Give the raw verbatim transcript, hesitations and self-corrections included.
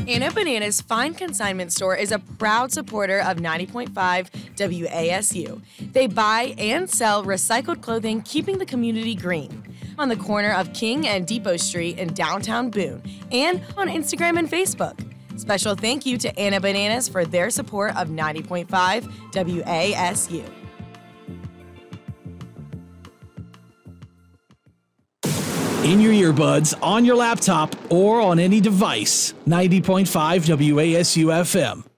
Anna Bananas Fine Consignment Store is a proud supporter of ninety point five W A S U. They buy and sell recycled clothing, keeping the community green. On the corner of King and Depot Street in downtown Boone, and on Instagram and Facebook. Special thank you to Anna Bananas for their support of ninety point five W A S U. In your earbuds, on your laptop, or on any device, ninety point five W A S U F M.